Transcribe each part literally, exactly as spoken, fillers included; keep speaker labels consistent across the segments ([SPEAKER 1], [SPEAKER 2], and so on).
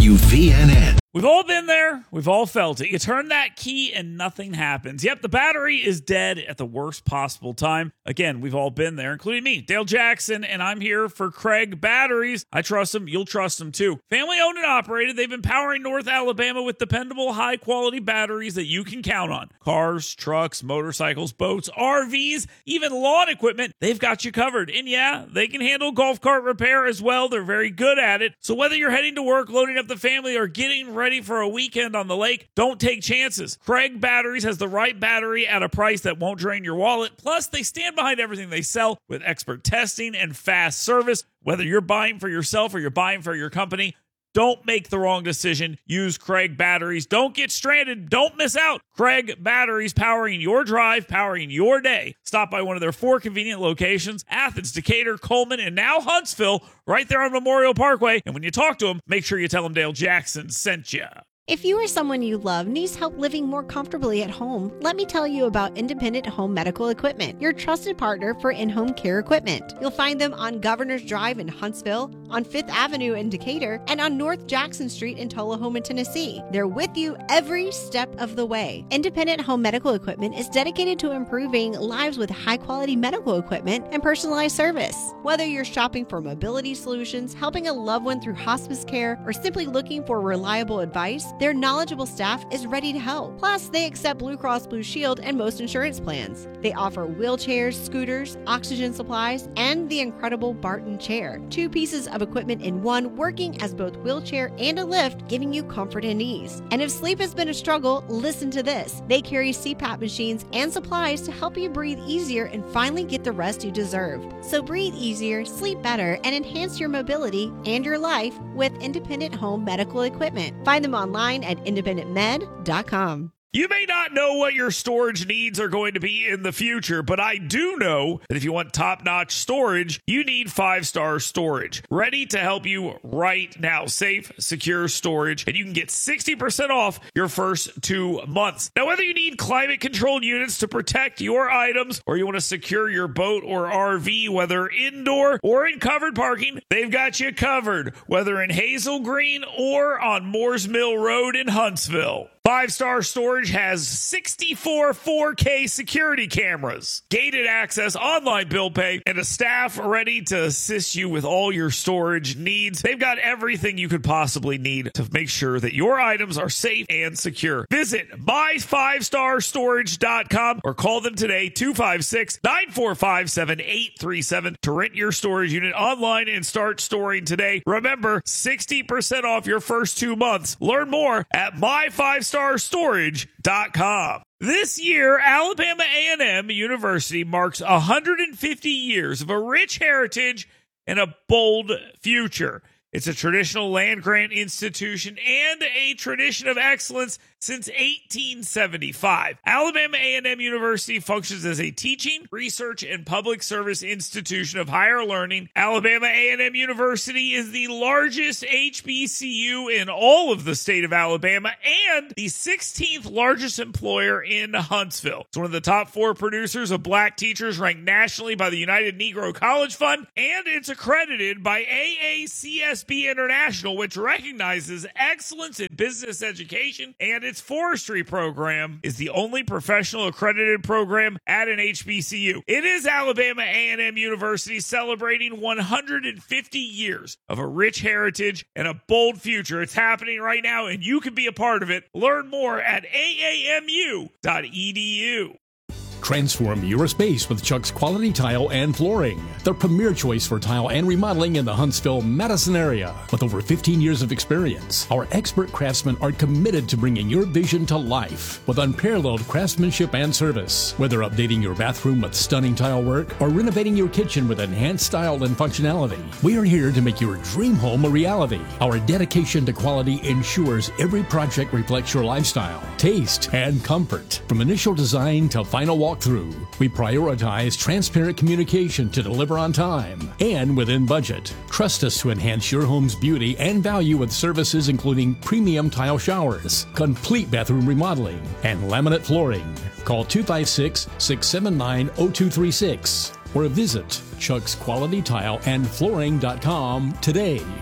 [SPEAKER 1] W V N N.
[SPEAKER 2] We've all been there. We've all felt it. You turn that key and nothing happens. Yep, the battery is dead at the worst possible time. Again, we've all been there, including me, Dale Jackson, and I'm here for Craig Batteries. I trust them. You'll trust them too. Family owned and operated. They've been powering North Alabama with dependable, high-quality batteries that you can count on. Cars, trucks, motorcycles, boats, R Vs, even lawn equipment, they've got you covered. And yeah, they can handle golf cart repair as well. They're very good at it. So whether you're heading to work, loading up the family, or getting ready for a weekend on the lake, don't take chances. Craig Batteries has the right battery at a price that won't drain your wallet. Plus, they stand behind everything they sell with expert testing and fast service. Whether you're buying for yourself or you're buying for your company, don't make the wrong decision. Use Craig Batteries. Don't get stranded. Don't miss out. Craig Batteries, powering your drive, powering your day. Stop by one of their four convenient locations: Athens, Decatur, Coleman, and now Huntsville, right there on Memorial Parkway. And when you talk to them, make sure you tell them Dale Jackson sent you.
[SPEAKER 3] If you or someone you love needs help living more comfortably at home, let me tell you about Independent Home Medical Equipment, your trusted partner for in-home care equipment. You'll find them on Governor's Drive in Huntsville, on Fifth Avenue in Decatur, and on North Jackson Street in Tullahoma, Tennessee. They're with you every step of the way. Independent Home Medical Equipment is dedicated to improving lives with high-quality medical equipment and personalized service. Whether you're shopping for mobility solutions, helping a loved one through hospice care, or simply looking for reliable advice, their knowledgeable staff is ready to help. Plus, they accept Blue Cross Blue Shield and most insurance plans. They offer wheelchairs, scooters, oxygen supplies, and the incredible Barton chair. Two pieces of equipment in one, working as both wheelchair and a lift, giving you comfort and ease. And if sleep has been a struggle, listen to this. They carry C PAP machines and supplies to help you breathe easier and finally get the rest you deserve. So breathe easier, sleep better, and enhance your mobility and your life with Independent Home Medical Equipment. Find them online at independent med dot com.
[SPEAKER 2] You may not know what your storage needs are going to be in the future, but I do know that if you want top-notch storage, you need Five Star Storage. Ready to help you right now. Safe, secure storage, and you can get sixty percent off your first two months. Now, whether you need climate-controlled units to protect your items, or you want to secure your boat or R V, whether indoor or in covered parking, they've got you covered, whether in Hazel Green or on Moores Mill Road in Huntsville. Five Star Storage has sixty-four four K security cameras, gated access, online bill pay, and a staff ready to assist you with all your storage needs. They've got everything you could possibly need to make sure that your items are safe and secure. Visit my five star storage dot com or call them today, two five six, nine four five, seven eight three seven, to rent your storage unit online and start storing today. Remember, sixty percent off your first two months. Learn more at my five star storage dot com. This year, Alabama A and M University marks one hundred fifty years of a rich heritage and a bold future. It's a traditional land-grant institution and a tradition of excellence since eighteen seventy-five. Alabama A and M University functions as a teaching, research, and public service institution of higher learning. Alabama A and M University is the largest H B C U in all of the state of Alabama and the sixteenth largest employer in Huntsville. It's one of the top four producers of black teachers, ranked nationally by the United Negro College Fund, and it's accredited by A A C S B International, which recognizes excellence in business education, and its forestry program is the only professional accredited program at an H B C U. It is Alabama A and M University celebrating one hundred fifty years of a rich heritage and a bold future. It's happening right now, and you can be a part of it. Learn more at A A M U dot E D U.
[SPEAKER 4] Transform your space with Chuck's Quality Tile and Flooring, the premier choice for tile and remodeling in the Huntsville-Madison area. With over fifteen years of experience, our expert craftsmen are committed to bringing your vision to life with unparalleled craftsmanship and service. Whether updating your bathroom with stunning tile work or renovating your kitchen with enhanced style and functionality, we are here to make your dream home a reality. Our dedication to quality ensures every project reflects your lifestyle, taste, and comfort. From initial design to final walkthrough, we prioritize transparent communication to deliver on time and within budget. Trust us to enhance your home's beauty and value with services including premium tile showers, complete bathroom remodeling, and laminate flooring. Call two five six, six seven nine, zero two three six or visit Chuck's Quality Tile and Flooring dot com today.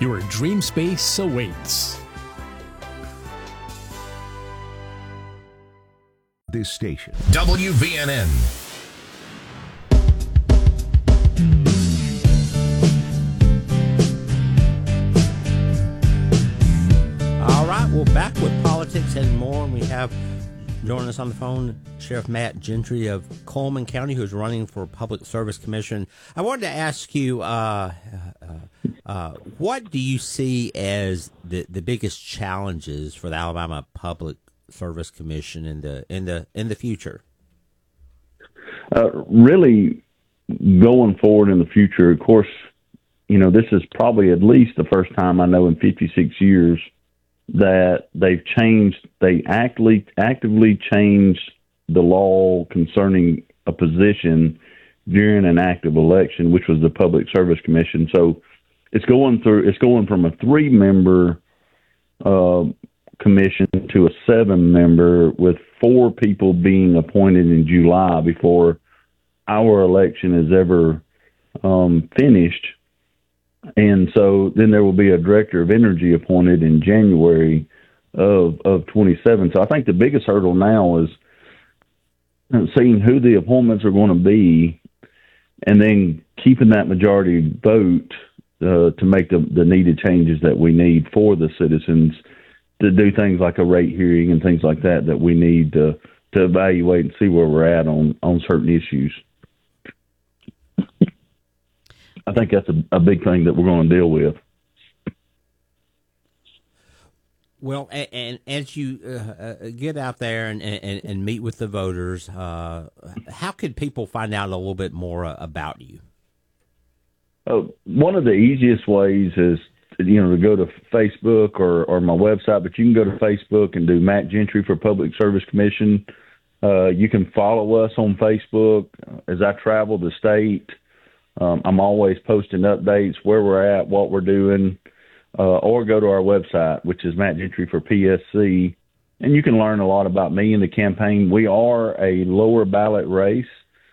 [SPEAKER 4] Your dream space awaits.
[SPEAKER 1] This station.
[SPEAKER 5] W V N N.
[SPEAKER 6] All right, we're back with politics and more. We have joining us on the phone Sheriff Matt Gentry of Coleman County, who's running for Public Service Commission. I wanted to ask you, uh, uh, uh, what do you see as the, the biggest challenges for the Alabama Public Service Commission in the in the in the future?
[SPEAKER 7] Uh, really, going forward in the future, of course, you know, this is probably at least the first time I know in fifty-six years that they've changed, they actively actively changed the law concerning a position during an active election, which was the Public Service Commission. So it's going through, it's going from a three member uh, commission to a seven member, with four people being appointed in July before our election is ever um, finished. And so then there will be a director of energy appointed in January of of twenty-seven. So I think the biggest hurdle now is seeing who the appointments are going to be, and then keeping that majority vote uh, to make the, the needed changes that we need for the citizens to do things like a rate hearing and things like that that we need to, to evaluate and see where we're at on, on certain issues. I think that's a, a big thing that we're going to deal with.
[SPEAKER 6] Well, and, and as you uh, uh, get out there and, and, and meet with the voters, uh, how could people find out a little bit more uh, about you?
[SPEAKER 7] Uh, one of the easiest ways is, you know, to go to Facebook or, or my website, but you can go to Facebook and do Matt Gentry for Public Service Commission. Uh, you can follow us on Facebook. As I travel the state, Um, I'm always posting updates, where we're at, what we're doing, uh, or go to our website, which is Matt Gentry for P S C, and you can learn a lot about me and the campaign. We are a lower ballot race,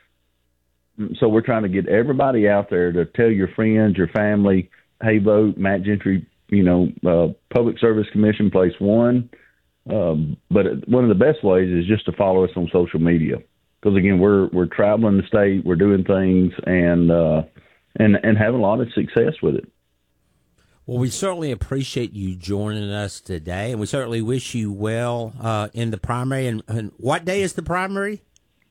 [SPEAKER 7] so we're trying to get everybody out there to tell your friends, your family, hey, vote Matt Gentry, you know, uh, Public Service Commission, place one. Um, but one of the best ways is just to follow us on social media. Because again, we're we're traveling the state, we're doing things, and uh, and and having a lot of success with it.
[SPEAKER 6] Well, we certainly appreciate you joining us today, and we certainly wish you well uh, in the primary. And, and what day is the primary?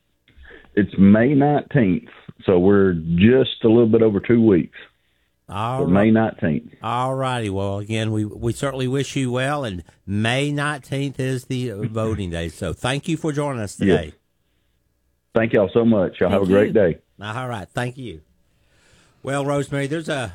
[SPEAKER 7] It's May nineteenth, so we're just a little bit over two weeks.
[SPEAKER 6] All right.
[SPEAKER 7] May nineteenth.
[SPEAKER 6] All righty. Well, again, we we certainly wish you well, and May nineteenth is the voting day. So thank you for joining us today.
[SPEAKER 7] Yes. Thank y'all so much. Y'all have a great day.
[SPEAKER 6] All right. Thank you. Well, Rosemary, there's a,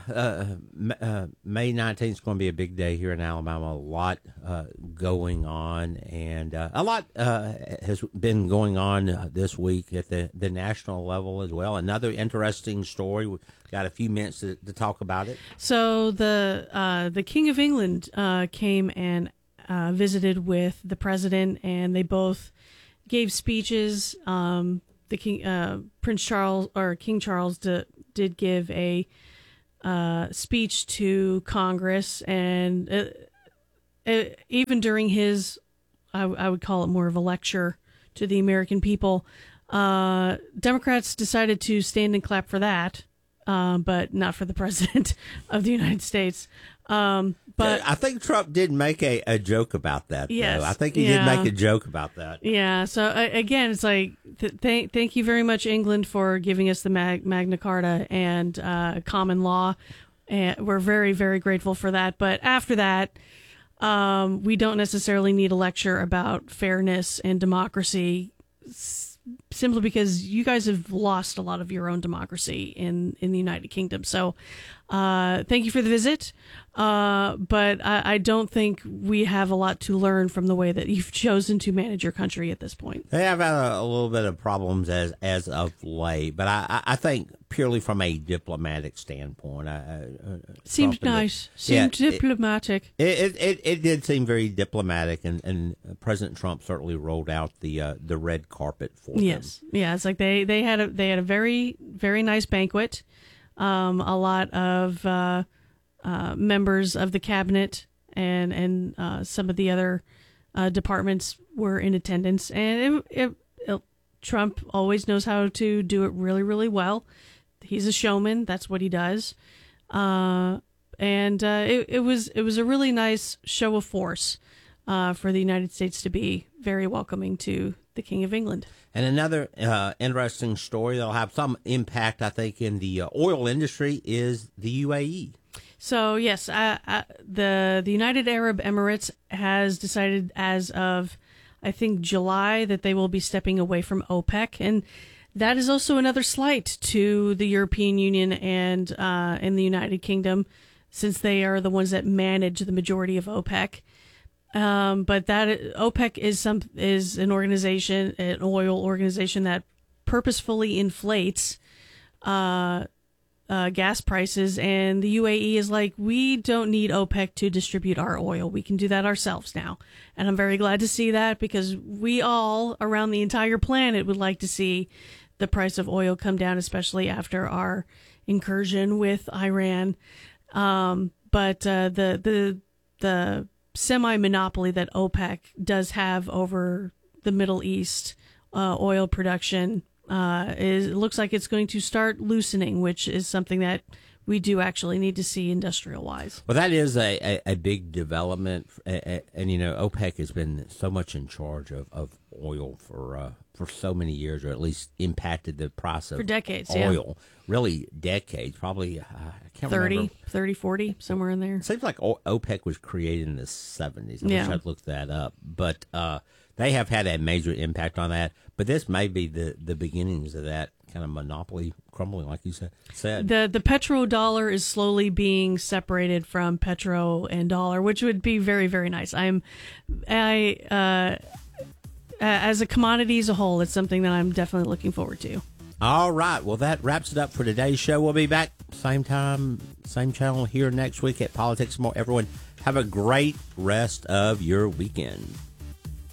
[SPEAKER 6] a, a May nineteenth is going to be a big day here in Alabama. A lot uh, going on, and uh, a lot uh, has been going on uh, this week at the, the national level as well. Another interesting story. We've got a few minutes to, to talk about it.
[SPEAKER 8] So the uh, the King of England uh, came and uh, visited with the president, and they both gave speeches. Um, the King, uh, Prince Charles, or King Charles, d- did give a uh, speech to Congress, and uh, uh, even during his, I, w- I would call it more of a lecture to the American people, uh, Democrats decided to stand and clap for that, uh, but not for the president of the United States. Um, but
[SPEAKER 6] I think Trump did make a, a joke about that.
[SPEAKER 8] Yes,
[SPEAKER 6] though. I think he
[SPEAKER 8] yeah.
[SPEAKER 6] did make a joke about that.
[SPEAKER 8] Yeah. So uh, again, it's like th- thank thank you very much, England, for giving us the Mag- Magna Carta and uh, common law, and we're very very grateful for that. But after that, um, we don't necessarily need a lecture about fairness and democracy, s- simply because you guys have lost a lot of your own democracy in in the United Kingdom. So. Uh, thank you for the visit, uh, but I, I don't think we have a lot to learn from the way that you've chosen to manage your country at this point.
[SPEAKER 6] They have had a, a little bit of problems as as of late, but I, I think purely from a diplomatic standpoint, I, uh,
[SPEAKER 8] seemed nice,
[SPEAKER 6] the,
[SPEAKER 8] seemed
[SPEAKER 6] yeah,
[SPEAKER 8] diplomatic.
[SPEAKER 6] It it, it it did seem very diplomatic, and, and President Trump certainly rolled out the uh, the red carpet for
[SPEAKER 8] yes.
[SPEAKER 6] them.
[SPEAKER 8] Yeah, it's like they, they had a they had a very very nice banquet. Um, a lot of uh, uh, members of the cabinet and and uh, some of the other uh, departments were in attendance. And it, it, it, Trump always knows how to do it really, really well. He's a showman. That's what he does. Uh, and uh, it, it was it was a really nice show of force uh, for the United States to be very welcoming to the King of England.
[SPEAKER 6] And another uh, interesting story that'll have some impact, I think, in the uh, oil industry is the U A E.
[SPEAKER 8] So, yes, uh, uh, the the United Arab Emirates has decided as of, I think, July that they will be stepping away from OPEC. And that is also another slight to the European Union and, uh, and the United Kingdom, since they are the ones that manage the majority of OPEC. Um, but that OPEC is some is an organization, an oil organization that purposefully inflates uh, uh, gas prices, and the U A E is like, we don't need OPEC to distribute our oil. We can do that ourselves now, and I'm very glad to see that, because we all around the entire planet would like to see the price of oil come down, especially after our incursion with Iran. Um, but uh, the the the semi-monopoly that OPEC does have over the Middle East uh, oil production uh, is it looks like it's going to start loosening, which is something that we do actually need to see industrial-wise.
[SPEAKER 6] Well, that is a, a, a big development, and, and you know, OPEC has been so much in charge of, of oil for uh, for so many years, or at least impacted the price of
[SPEAKER 8] for decades,
[SPEAKER 6] oil.
[SPEAKER 8] Yeah.
[SPEAKER 6] Really, decades, probably. Uh, I can't
[SPEAKER 8] thirty,
[SPEAKER 6] remember.
[SPEAKER 8] thirty, forty, somewhere in there.
[SPEAKER 6] It seems like OPEC was created in the seventies. I
[SPEAKER 8] Yeah.
[SPEAKER 6] wish I'd looked that up, but uh, they have had a major impact on that. But this may be the, the beginnings of that kind of monopoly crumbling, like you said. said.
[SPEAKER 8] The the petrodollar is slowly being separated from petro and dollar, which would be very, very nice. I'm, I, uh, as a commodity as a whole, it's something that I'm definitely looking forward to.
[SPEAKER 6] All right. Well, that wraps it up for today's show. We'll be back same time, same channel here next week at Politics and More. Everyone, have a great rest of your weekend.